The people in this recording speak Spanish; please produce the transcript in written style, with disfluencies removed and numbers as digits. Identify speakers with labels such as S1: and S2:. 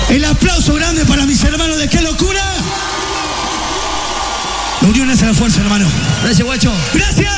S1: El aplauso grande para mis hermanos de Qué Locura. La unión hace la fuerza, hermano.
S2: Gracias, guacho.
S1: Gracias.